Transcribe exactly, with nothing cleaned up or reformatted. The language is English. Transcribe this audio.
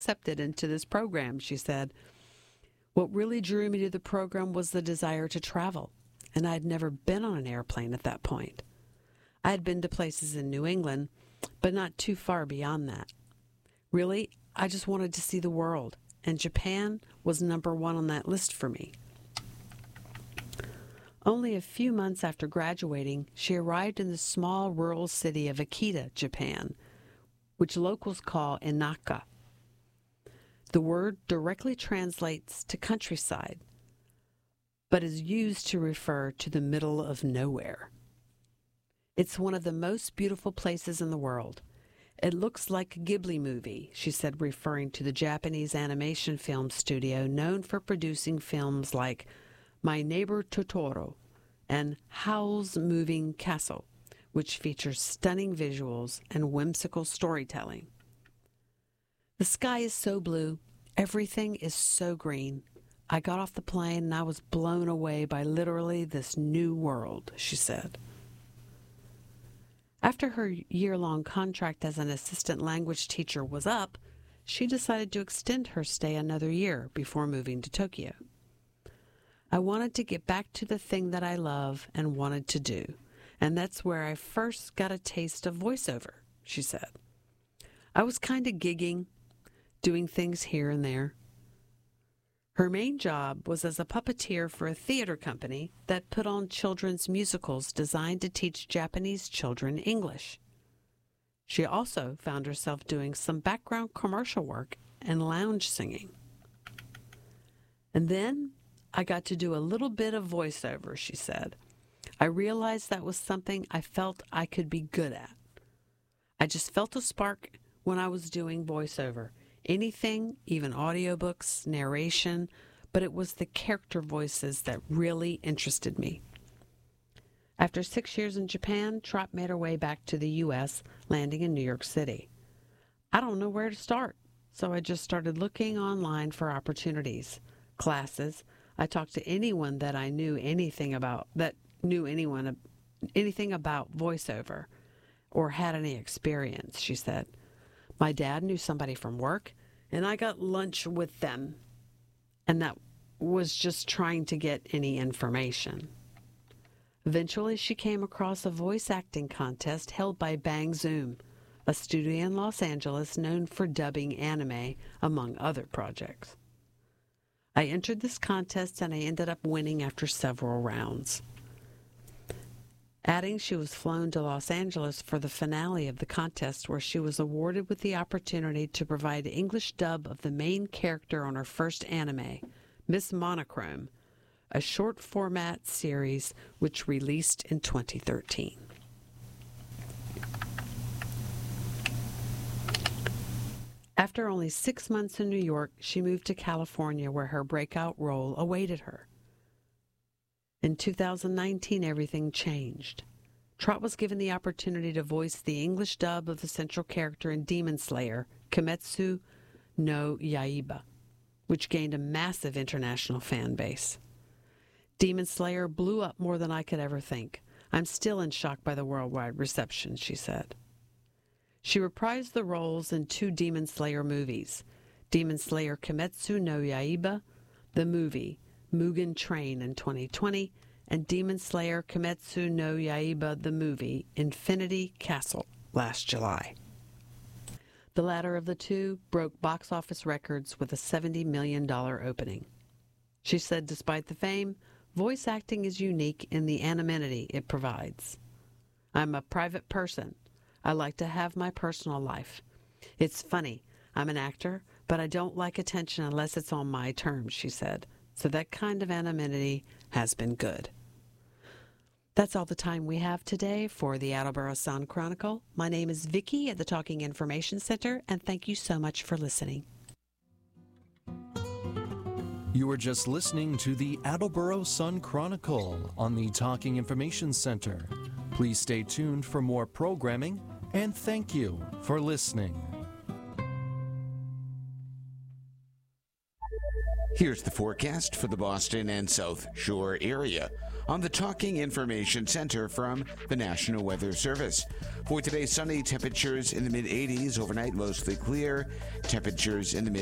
accepted into this program, she said. What really drew me to the program was the desire to travel, and I had never been on an airplane at that point. I had been to places in New England, but not too far beyond that. Really, I just wanted to see the world, and Japan was number one on that list for me. Only a few months after graduating, she arrived in the small rural city of Akita, Japan, which locals call Inaka. The word directly translates to countryside, but is used to refer to the middle of nowhere. It's one of the most beautiful places in the world. It looks like a Ghibli movie, she said, referring to the Japanese animation film studio known for producing films like My Neighbor Totoro and Howl's Moving Castle, which features stunning visuals and whimsical storytelling. The sky is so blue, everything is so green. I got off the plane and I was blown away by literally this new world, she said. After her year-long contract as an assistant language teacher was up, she decided to extend her stay another year before moving to Tokyo. I wanted to get back to the thing that I love and wanted to do, and that's where I first got a taste of voiceover, she said. I was kind of gigging, doing things here and there. Her main job was as a puppeteer for a theater company that put on children's musicals designed to teach Japanese children English. She also found herself doing some background commercial work and lounge singing. And then I got to do a little bit of voiceover, she said. I realized that was something I felt I could be good at. I just felt a spark when I was doing voiceover. Anything, even audiobooks, narration, but it was the character voices that really interested me. After six years in Japan, Trott made her way back to the U S, landing in New York City. I don't know where to start, so I just started looking online for opportunities, classes. I talked to anyone that I knew anything about, that knew anyone, anything about voiceover or had any experience, she said. My dad knew somebody from work, and I got lunch with them, and that was just trying to get any information. Eventually, she came across a voice acting contest held by Bang Zoom, a studio in Los Angeles known for dubbing anime, among other projects. I entered this contest, and I ended up winning after several rounds. Adding, she was flown to Los Angeles for the finale of the contest, where she was awarded with the opportunity to provide the English dub of the main character on her first anime, Miss Monochrome, a short format series which released in twenty thirteen. After only six months in New York, she moved to California, where her breakout role awaited her. In two thousand nineteen, everything changed. Trott was given the opportunity to voice the English dub of the central character in Demon Slayer, Kimetsu no Yaiba, which gained a massive international fan base. Demon Slayer blew up more than I could ever think. I'm still in shock by the worldwide reception, she said. She reprised the roles in two Demon Slayer movies, Demon Slayer Kimetsu no Yaiba, the movie, Mugen Train in twenty twenty, and Demon Slayer Kimetsu no Yaiba, the movie, Infinity Castle, last July. The latter of the two broke box office records with a seventy million dollars opening. She said despite the fame, voice acting is unique in the anonymity it provides. I'm a private person. I like to have my personal life. It's funny, I'm an actor, but I don't like attention unless it's on my terms, she said. So that kind of anonymity has been good. That's all the time we have today for the Attleboro Sun Chronicle. My name is Vicki at the Talking Information Center, and thank you so much for listening. You were just listening to the Attleboro Sun Chronicle on the Talking Information Center. Please stay tuned for more programming, and thank you for listening. Here's the forecast for the Boston and South Shore area. on the Talking Information Center from the National Weather Service. For today, sunny, temperatures in the mid eighties, overnight mostly clear, temperatures in the mid